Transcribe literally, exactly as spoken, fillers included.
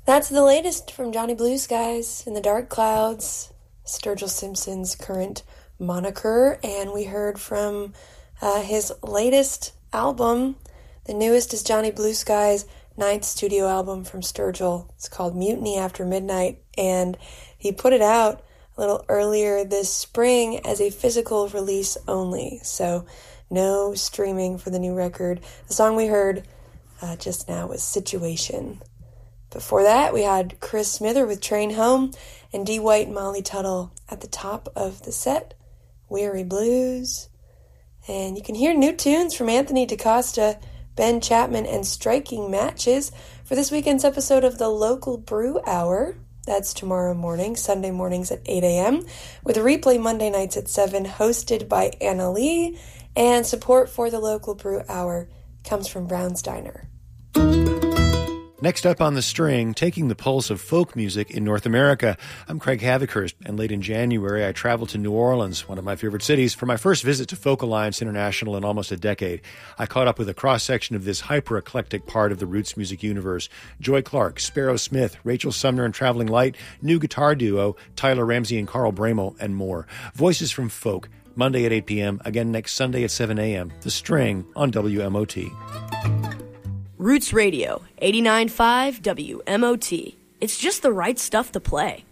That's the latest from Johnny Blue Skies in the Dark Clouds, Sturgill Simpson's current moniker, and we heard from uh, his latest album. The newest is Johnny Blue Skies' ninth studio album from Sturgill. It's called Mutiny After Midnight, and he put it out a little earlier this spring as a physical release only, so no streaming for the new record. The song we heard uh, just now was Situation. Before that, we had Chris Smither with Train Home and D. White and Molly Tuttle at the top of the set, Weary Blues. And you can hear new tunes from Anthony DaCosta, Ben Chapman, and Striking Matches for this weekend's episode of the Local Brew Hour. That's tomorrow morning, Sunday mornings at eight a.m., with a replay Monday nights at seven, hosted by Anna Lee. And support for the Local Brew Hour comes from Brown's Diner. Next up on the string, taking the pulse of folk music in North America. I'm Craig Havikhurst, and late in January, I traveled to New Orleans, one of my favorite cities, for my first visit to Folk Alliance International in almost a decade. I caught up with a cross-section of this hyper-eclectic part of the roots music universe. Joy Clark, Sparrow Smith, Rachel Sumner and Traveling Light, new guitar duo, Tyler Ramsey and Carl Bramel, and more. Voices from Folk, Monday at eight p.m., again next Sunday at seven a.m. The String on W M O T. Roots Radio, eighty-nine point five W M O T. It's just the right stuff to play.